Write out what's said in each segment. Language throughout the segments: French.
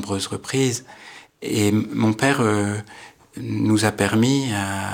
nombreuses reprises. Et mon père nous a permis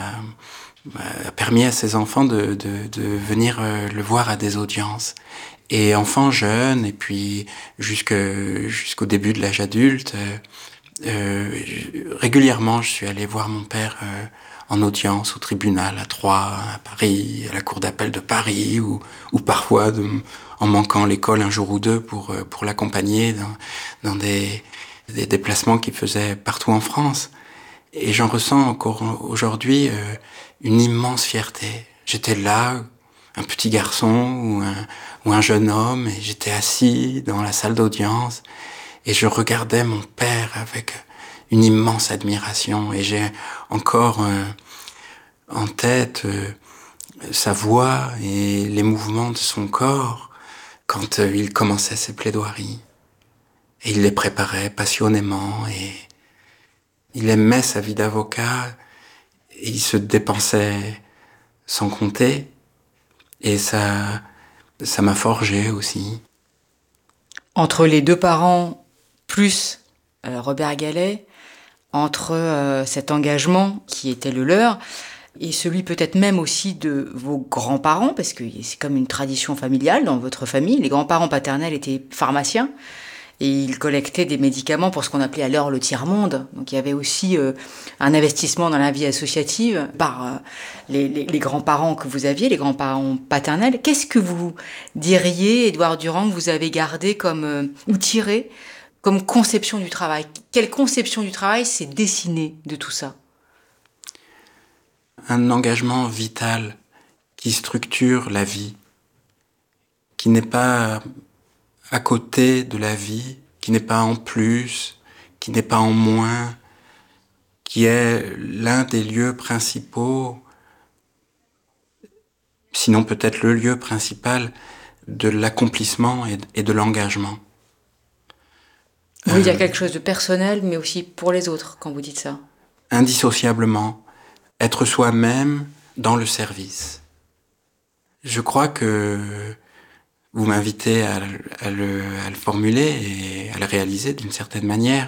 à ses enfants de venir le voir à des audiences. Et enfant, jeune, et puis jusqu'au début de l'âge adulte, régulièrement, je suis allé voir mon père en audience au tribunal à Troyes, à Paris, à la cour d'appel de Paris, ou parfois en manquant l'école un jour ou deux pour l'accompagner dans des déplacements qu'il faisait partout en France. Et j'en ressens encore aujourd'hui une immense fierté. J'étais là, un petit garçon ou un jeune homme, et j'étais assis dans la salle d'audience, et je regardais mon père avec une immense admiration. Et j'ai encore en tête sa voix et les mouvements de son corps quand il commençait ses plaidoiries. Et il les préparait passionnément, et il aimait sa vie d'avocat, et il se dépensait sans compter, et ça m'a forgé aussi. Entre les deux parents, plus Robert Gallet, entre cet engagement qui était le leur, et celui peut-être même aussi de vos grands-parents, parce que c'est comme une tradition familiale dans votre famille, les grands-parents paternels étaient pharmaciens, et ils collectaient des médicaments pour ce qu'on appelait alors le tiers-monde. Donc il y avait aussi un investissement dans la vie associative par les grands-parents que vous aviez, les grands-parents paternels. Qu'est-ce que vous diriez, Édouard Durand, que vous avez gardé ou tiré comme conception du travail? Quelle conception du travail s'est dessinée de tout ça? Un engagement vital qui structure la vie, qui n'est pas à côté de la vie, qui n'est pas en plus, qui n'est pas en moins, qui est l'un des lieux principaux, sinon peut-être le lieu principal de l'accomplissement et de l'engagement. Vous voulez dire quelque chose de personnel, mais aussi pour les autres, quand vous dites ça? Indissociablement, être soi-même dans le service. Je crois que vous m'invitez à le formuler et à le réaliser d'une certaine manière.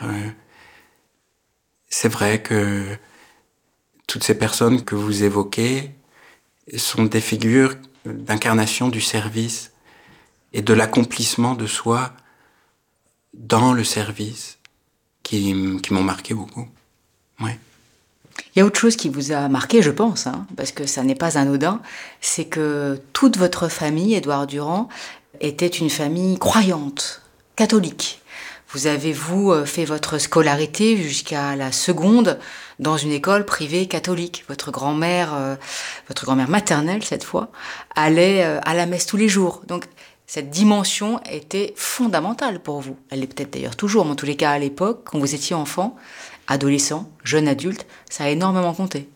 C'est vrai que toutes ces personnes que vous évoquez sont des figures d'incarnation du service et de l'accomplissement de soi dans le service qui m'ont marqué beaucoup. Ouais. Il y a autre chose qui vous a marqué, je pense, parce que ça n'est pas anodin, c'est que toute votre famille, Édouard Durand, était une famille croyante, catholique. Vous avez, fait votre scolarité jusqu'à la seconde dans une école privée catholique. Votre grand-mère maternelle, cette fois, allait à la messe tous les jours. Donc, cette dimension était fondamentale pour vous. Elle l'est peut-être d'ailleurs toujours, mais en tous les cas, à l'époque, quand vous étiez enfant, adolescent, jeune adulte, ça a énormément compté.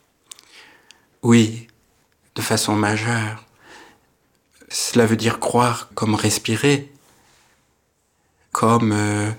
Oui, de façon majeure. Cela veut dire croire comme respirer, comme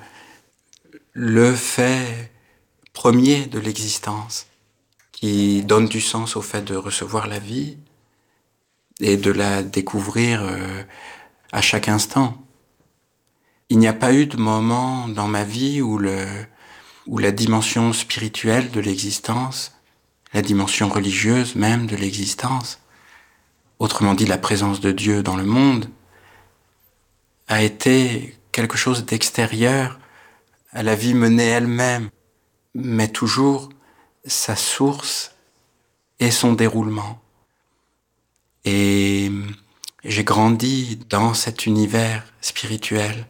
le fait premier de l'existence, qui donne du sens au fait de recevoir la vie et de la découvrir à chaque instant. Il n'y a pas eu de moment dans ma vie où la dimension spirituelle de l'existence, la dimension religieuse même de l'existence, autrement dit la présence de Dieu dans le monde, a été quelque chose d'extérieur à la vie menée elle-même, mais toujours sa source et son déroulement. Et j'ai grandi dans cet univers spirituel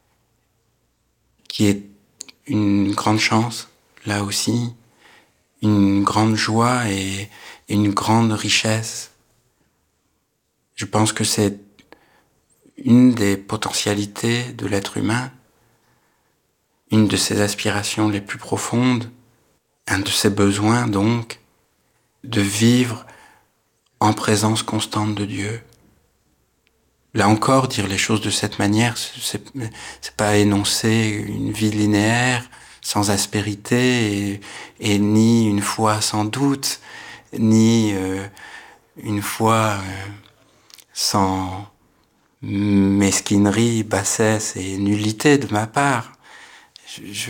qui est une grande chance, là aussi, une grande joie et une grande richesse. Je pense que c'est une des potentialités de l'être humain, une de ses aspirations les plus profondes, un de ses besoins donc, de vivre en présence constante de Dieu. Là encore, dire les choses de cette manière, c'est pas énoncer une vie linéaire, sans aspérité, et ni une foi sans doute, ni une foi sans mesquinerie, bassesse et nullité de ma part. Je